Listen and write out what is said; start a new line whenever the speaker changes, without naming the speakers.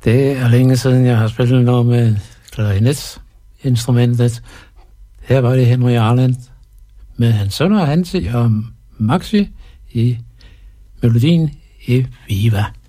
Det er længe siden, jeg har spillet noget med klarinetinstrumentet. Her var det Henry Arland med hans sønner Hansi og Maxi i melodien Eviva.